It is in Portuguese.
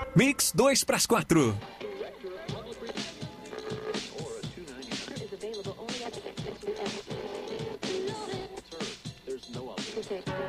Mix 2 para as 4. Is available only at